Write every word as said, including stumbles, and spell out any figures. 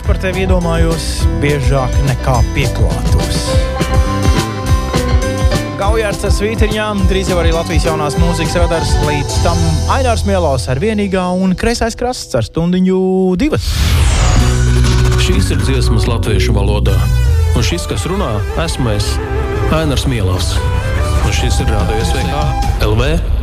par tevi iedomājos biežāk nekā pieklātos. Gaujārds ar svītriņām, drīz jau arī Latvijas jaunās mūzikas radars, līdz tam Ainārs Mielovs ar vienīgā un kreisais krasts ar stundiņu divas. Šīs ir dziesmas latviešu valodā, un šis, kas runā, esmu es, Ainārs Mielovs. Un šis ir Radio S V K L V